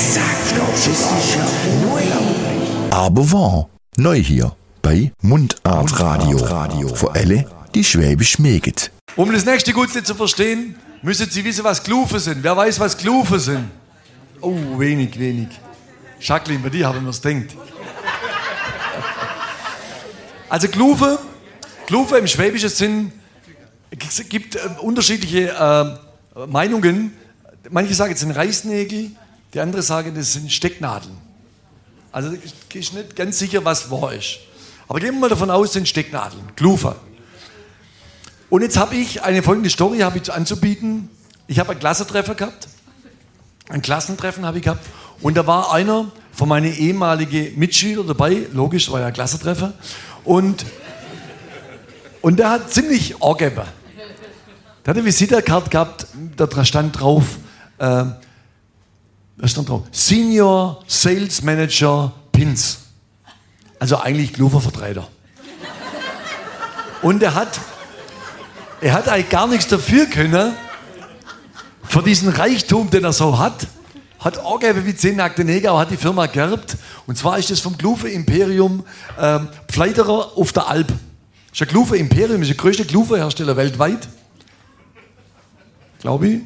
Das ist ja unglaublich. Aber wahr. Neu hier bei Mundart Radio. Für alle, die Schwäbisch mögen. Um das nächste Gutzli zu verstehen, müssen Sie wissen, was Glufe sind. Wer weiß, was Glufe sind? Oh, wenig. Jacqueline, bei dir haben wir es gedacht. Also Glufe im schwäbischen Sinn, es gibt unterschiedliche Meinungen. Manche sagen, es sind Reißnägel, die anderen sagen, das sind Stecknadeln. Also ich bin nicht ganz sicher, was wahr ist. Aber gehen wir mal davon aus, es sind Stecknadeln, Glufe. Und jetzt habe ich eine folgende Story anzubieten. Ich habe ein Klassentreffen gehabt. Ein Klassentreffen habe ich gehabt. Und da war einer von meinen ehemaligen Mitschülern dabei. Logisch, war ja ein Klassentreffen. Und der hat ziemlich angegeben. Der hat eine Visitenkarte gehabt, da stand drauf, Senior Sales Manager Pins. Also eigentlich Glufer-Vertreter. Und er hat eigentlich gar nichts dafür können, für diesen Reichtum, den er so hat angegeben wie 10 nackte Neger, aber hat die Firma geerbt. Und zwar ist das vom Glufe-Imperium Pfleiderer auf der Alp. Das ist ein Glufe-Imperium, ist der größte Glufe-Hersteller weltweit. Glaube ich.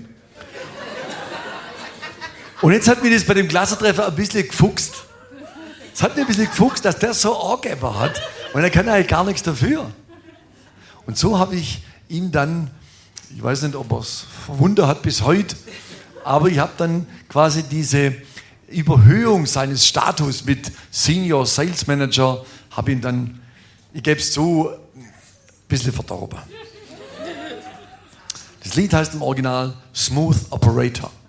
Und jetzt hat mir das bei dem Klassentreffen ein bisschen gefuchst. Es hat mir ein bisschen gefuchst, dass der so angegeben hat. Und er kann eigentlich gar nichts dafür. Und so habe ich ihn dann, ich weiß nicht, ob er es verwundert hat bis heute, aber ich habe dann quasi diese Überhöhung seines Status mit Senior Sales Manager, habe ihn dann, ich gebe es zu, ein bisschen verdorben. Das Lied heißt im Original Smooth Operator.